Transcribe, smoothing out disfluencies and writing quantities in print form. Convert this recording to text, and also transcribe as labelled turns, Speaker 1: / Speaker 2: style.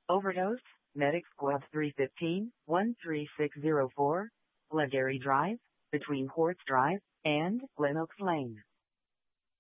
Speaker 1: Overdose, Medic Squad 315, 13604, Legary Drive, between Quartz Drive and Lenox Lane.